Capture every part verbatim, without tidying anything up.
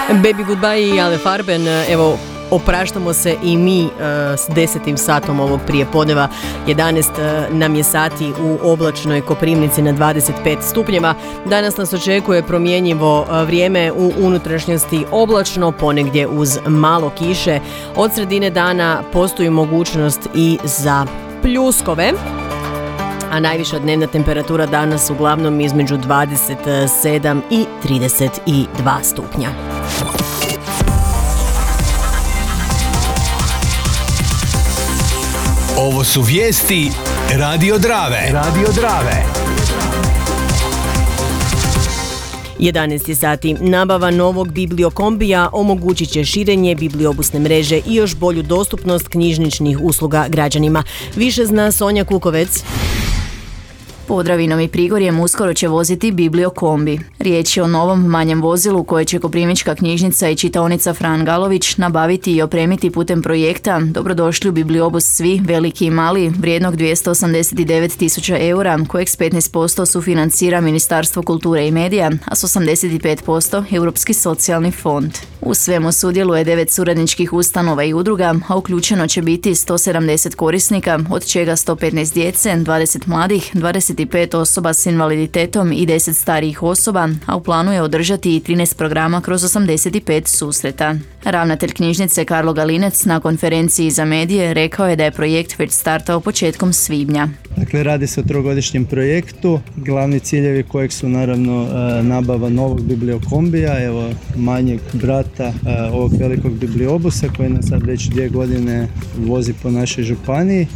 Baby Goodbye i Ale Farben, evo opraštamo se i mi uh, s desetim satom ovog prijepodneva. jedanaest uh, nam je sati u oblačnoj Koprivnici na dvadeset pet stupnjeva. Danas nas očekuje promjenjivo uh, vrijeme, u unutrašnjosti oblačno, ponegdje uz malo kiše. Od sredine dana postoji mogućnost i za pljuskove, a najviša dnevna temperatura danas uglavnom između dvadeset sedam i trideset dva stupnja. Ovo su vijesti Radio Drave. Radio Drave. jedanaest sati. Nabava novog bibliokombija omogućit će širenje bibliobusne mreže i još bolju dostupnost knjižničnih usluga građanima. Više zna Sonja Kukovec. Podravinom i Prigorjem uskoro će voziti bibliokombi. Riječ je o novom manjem vozilu koje će Koprivnička knjižnica i čitaonica Fran Galović nabaviti i opremiti putem projekta Dobrodošli u bibliobus svi, veliki i mali, vrijednog dvjesto osamdeset devet tisuća eura, kojeg s petnaest posto sufinancira Ministarstvo kulture i medija, a s osamdeset pet posto Europski socijalni fond. U svemu sudjeluje devet suradničkih ustanova i udruga, a uključeno će biti sto sedamdeset korisnika, od čega sto petnaest djece, dvadeset mladih, dvadeset pet osoba s invaliditetom i deset starijih osoba, a u planu je održati i trinaest programa kroz osamdeset pet susreta. Ravnatelj knjižnice Karlo Galinec na konferenciji za medije rekao je da je projekt već startao početkom svibnja. Dakle, radi se o trogodišnjem projektu, glavni ciljevi kojeg su naravno nabava novog bibliokombija, evo manjeg brata ovog velikog bibliobusa koji nas sad već dvije godine vozi po našoj županiji.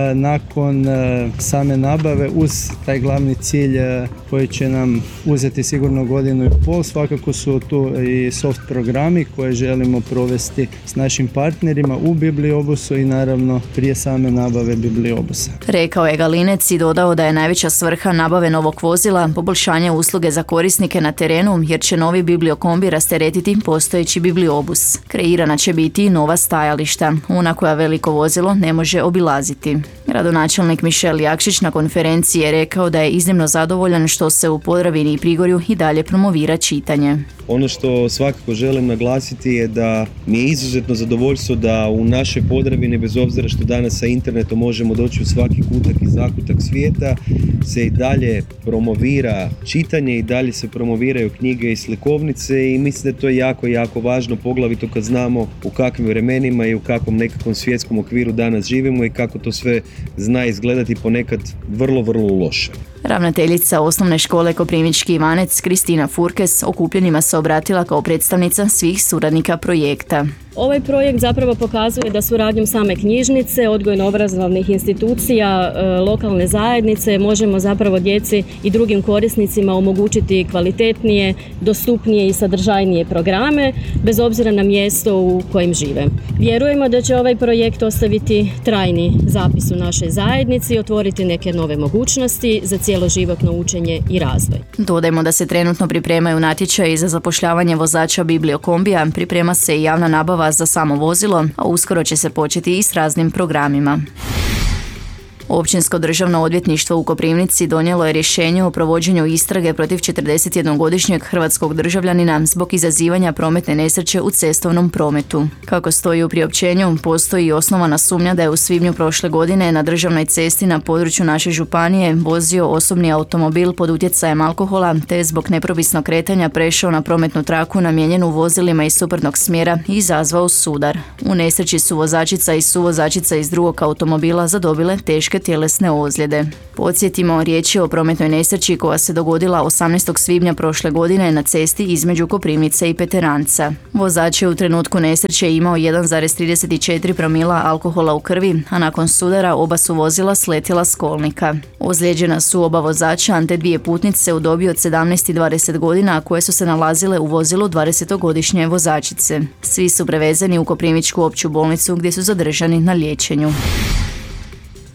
Nakon same nabave uz taj glavni cilj koji će nam uzeti sigurno godinu i pol, svakako su tu i soft programi koje želimo provesti s našim partnerima u bibliobusu i naravno prije same nabave bibliobusa. Rekao je Galinec i dodao da je najveća svrha nabave novog vozila poboljšanje usluge za korisnike na terenu, jer će novi bibliokombi rasteretiti postojeći bibliobus. Kreirana će biti i nova stajališta, ona koja veliko vozilo ne može obilaziti. Gradonačelnik Mišel Jakšić na konferenciji je rekao da je iznimno zadovoljan što se u Podravini i Prigorju i dalje promovira čitanje. Ono što svakako želim naglasiti je da mi je izuzetno zadovoljstvo da u našoj Podravini, bez obzira što danas sa internetom možemo doći u svaki kutak i zakutak svijeta, se i dalje promovira čitanje i dalje se promoviraju knjige i slikovnice i mislim da je to jako, jako važno, poglavito kad znamo u kakvim vremenima i u kakvom nekakvom svjetskom okviru danas živimo i kako to sve zna izgledati ponekad vrlo, vrlo loše. Ravnateljica osnovne škole Koprivnički Ivanec Kristina Furkes okupljenima se obratila kao predstavnica svih suradnika projekta. Ovaj projekt zapravo pokazuje da suradnjom same knjižnice, odgojno-obrazovnih institucija, lokalne zajednice možemo zapravo djeci i drugim korisnicima omogućiti kvalitetnije, dostupnije i sadržajnije programe bez obzira na mjesto u kojem žive. Vjerujemo da će ovaj projekt ostaviti trajni zapis u našoj zajednici i otvoriti neke nove mogućnosti za cjeloživotno učenje i razvoj. Dodajmo da se trenutno pripremaju natječaji za zapošljavanje vozača bibliokombija, priprema se i javna nabava za samo vozilo, a uskoro će se početi i s raznim programima. Općinsko državno odvjetništvo u Koprivnici donijelo je rješenje o provođenju istrage protiv četrdesetjednogodišnjeg hrvatskog državljanina zbog izazivanja prometne nesreće u cestovnom prometu. Kako stoji u priopćenju, postoji osnovana sumnja da je u svibnju prošle godine na državnoj cesti na području naše županije vozio osobni automobil pod utjecajem alkohola te je zbog nepropisnog kretanja prešao na prometnu traku namijenjenu vozilima iz suprotnog smjera i izazvao sudar. U nesreći su vozačica i suvozačica iz drugog automobila zadobile teške tjelesne ozljede. Podsjetimo, riječ je o prometnoj nesreći koja se dogodila osamnaestog svibnja prošle godine na cesti između Koprivnice i Peteranca. Vozač je u trenutku nesreće imao jedan zarez trideset četiri promila alkohola u krvi, a nakon sudara oba su vozila sletjela s kolnika. Ozlijeđena su oba vozača te dvije putnice u dobi od sedamnaest i dvadeset godina koje su se nalazile u vozilu dvadesetogodišnje vozačice. Svi su prevezeni u Koprivničku opću bolnicu gdje su zadržani na liječenju.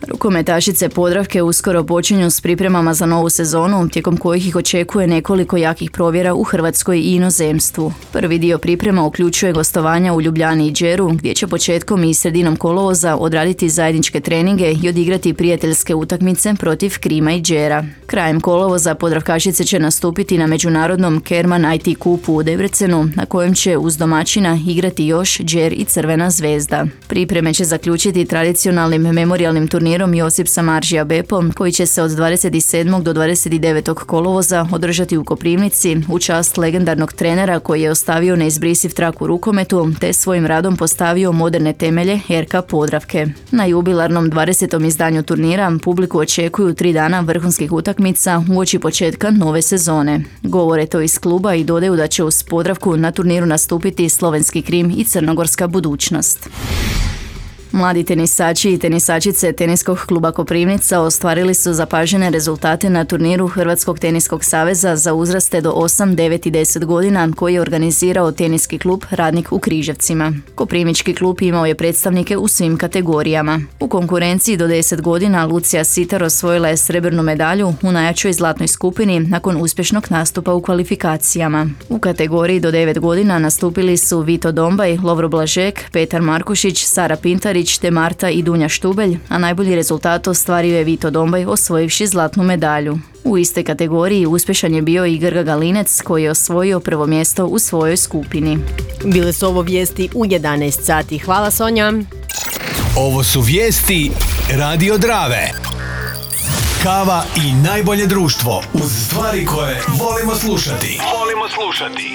Rukometašice Podravke uskoro počinju s pripremama za novu sezonu, tijekom kojih ih očekuje nekoliko jakih provjera u Hrvatskoj i inozemstvu. Prvi dio priprema uključuje gostovanja u Ljubljani i Đeru, gdje će početkom i sredinom kolovoza odraditi zajedničke treninge i odigrati prijateljske utakmice protiv Krima i Đera. Krajem kolovoza Podravkašice će nastupiti na međunarodnom Kerman I T kupu u Debrecenu, na kojem će uz domaćina igrati još Đer i Crvena zvezda. Pripreme će zaključiti tradicionalnim memorijalnim turnirom Josip Samardžija Bepo, koji će se od dvadeset sedmog do dvadeset devetog kolovoza održati u Koprivnici u čast legendarnog trenera koji je ostavio neizbrisiv trak u rukometu te svojim radom postavio moderne temelje R K Podravke. Na jubilarnom dvadesetom izdanju turnira publiku očekuju tri dana vrhunskih utakmica uoči početka nove sezone. Govore to iz kluba i dodaju da će uz Podravku na turniru nastupiti Slovenski Krim i Crnogorska budućnost. Mladi tenisači i tenisačice Teniskog kluba Koprivnica ostvarili su zapažene rezultate na turniru Hrvatskog teniskog saveza za uzraste do osam, devet i deset godina koji je organizirao teniski klub Radnik u Križevcima. Koprivnički klub imao je predstavnike u svim kategorijama. U konkurenciji do deset godina Lucija Sitar osvojila je srebrnu medalju u najjačoj zlatnoj skupini nakon uspješnog nastupa u kvalifikacijama. U kategoriji do devet godina nastupili su Vito Dombaj, Lovro Blažek, Petar Markušić, Sara Pintarić te Marta i Dunja Štubelj, a najbolji rezultat ostvario je Vito Dombaj osvojivši zlatnu medalju. U istoj kategoriji uspješan je bio i Grga Galinec koji je osvojio prvo mjesto u svojoj skupini. Bile su ovo vijesti u jedanaest sati. Hvala Sonja. Ovo su vijesti Radio Drave. Kava i najbolje društvo uz stvari koje volimo slušati. Volimo slušati.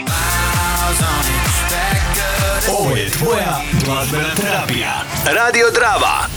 Ovo je tvoja glazbena terapija. Radio Drava.